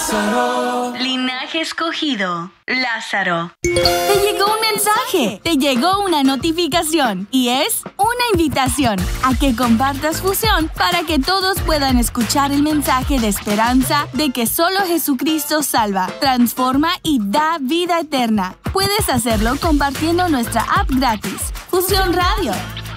Lázaro. Linaje escogido, Lázaro. Te llegó un mensaje, te llegó una notificación y es una invitación a que compartas Fusión para que todos puedan escuchar el mensaje de esperanza de que solo Jesucristo salva, transforma y da vida eterna. Puedes hacerlo compartiendo nuestra app gratis, Fusión Radio.